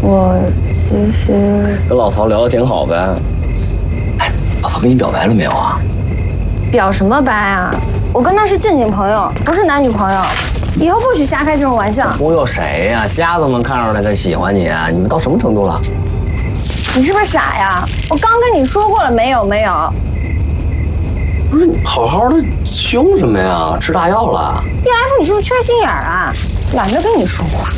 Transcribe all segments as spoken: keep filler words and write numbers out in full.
我其实跟老曹聊得挺好呗。哎，老曹跟你表白了没有啊？ 表什么白啊？我跟他是正经朋友，不是男女朋友。以后不许瞎开这种玩笑。 忽悠谁呀？瞎子能看出来他喜欢你啊？你们到什么程度了？ 你是不是傻呀？我刚跟你说过了，没有没有。 不是你好好的凶什么呀？吃大药了？ 叶来福，你是不是缺心眼儿啊？懒得跟你说话。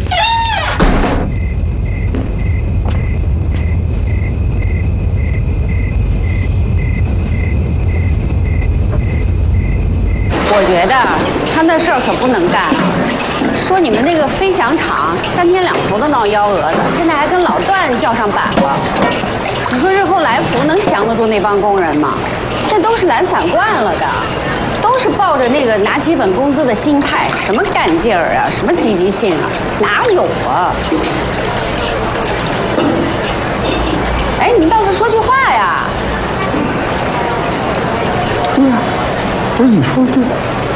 我觉得他那事儿可不能干。说你们那个飞翔场三天两头的闹幺蛾子，现在还跟老段叫上板了。你说日后来福能降得住那帮工人吗？这都是懒散惯了的，都是抱着那个拿基本工资的心态，什么干劲儿啊，什么积极性啊，哪有啊？哎，你们倒是说句话呀！ 对呀，不是你说的对。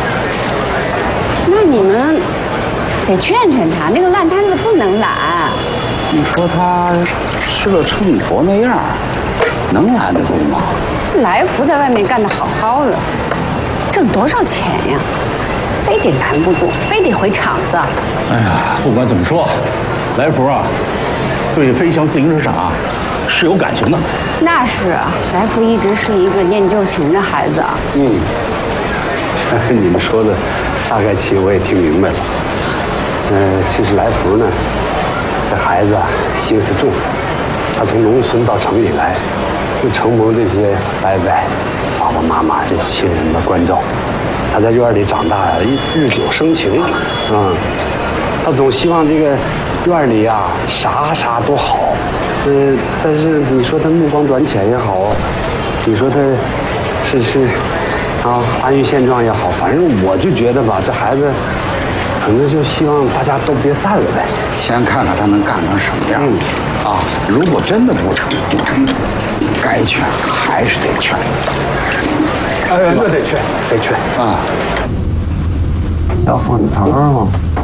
那你们得劝劝他，那个烂摊子不能揽。 你说他吃了处女座那样，能拦得住吗？ 来福在外面干得好好的，挣多少钱呀？非得拦不住，非得回厂子。 哎呀，不管怎么说，来福啊，对飞翔自行车厂是有感情的。 那是啊，来福一直是一个念旧情的孩子。 嗯，你们说的大概其我也听明白了。呃，其实来福呢，这孩子啊心思重，他从农村到城里来，就承蒙这些伯伯、爸爸妈妈这亲人的关照，他在院里长大呀，日久生情。嗯，他总希望这个院里呀啥啥都好。呃，但是你说他目光短浅也好，你说他是是啊安于现状也好，反正我就觉得吧，这孩子可能就希望大家都别散了呗。 先看看他能干成什么样。嗯、啊，如果真的不成，该劝还是得劝。 哎，那得劝，得劝啊。 小混头儿。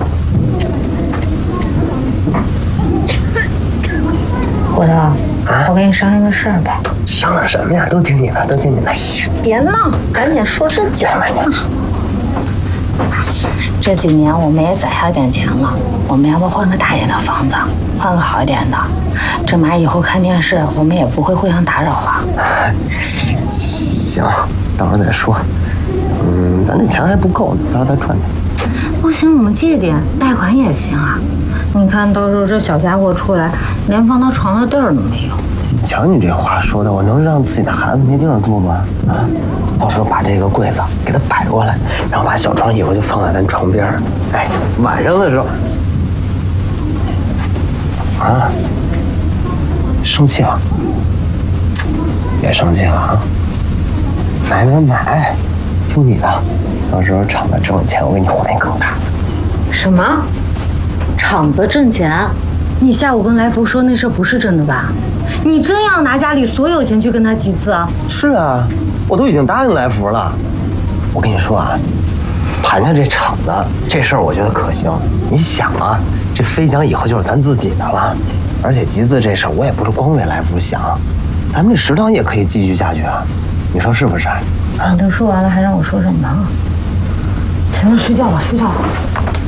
骨头，啊，我跟你商量个事儿呗。 商量什么呀？都听你的，都听你的。 别闹，赶紧说正经的。这几年我们也攒下点钱了，我们要不换个大一点的房子，换个好一点的，这嘛以后看电视我们也不会互相打扰了。 行，到时候再说。嗯，咱这钱还不够呢，到时候再赚点。 不行，我们借点，贷款也行啊。你看到时候这小家伙出来，连放他床的地儿都没有。 瞧你这话说的，我能让自己的孩子没地方住吗？啊，到时候把这个柜子给他摆过来，然后把小床以后就放在咱床边儿。哎，晚上的时候，怎么了？生气了？别生气了啊！买买买，听你的，到时候厂子挣了钱，我给你换一更大的。 什么？厂子挣钱？你下午跟来福说那事不是真的吧？你真要拿家里所有钱去跟他集资啊？ 是啊，我都已经答应来福了。我跟你说啊，盘下这厂子这事儿，我觉得可行。你想啊，这飞翔以后就是咱自己的了，而且集资这事儿，我也不是光为来福想，咱们这食堂也可以继续下去啊。你说是不是？ 你都说完了，还让我说什么呢？行了，睡觉吧，睡觉吧。